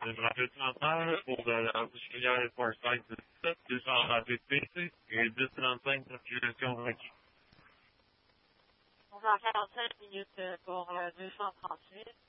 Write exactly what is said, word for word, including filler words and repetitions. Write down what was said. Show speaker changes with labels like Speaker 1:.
Speaker 1: Je rappelle trente pour euh, la bouchelière Forsyth dix-sept, deux cent trente-huit P C et dix trente-cinq circulation requis.
Speaker 2: On va en quarante-cinq minutes pour euh, deux cent trente-huit.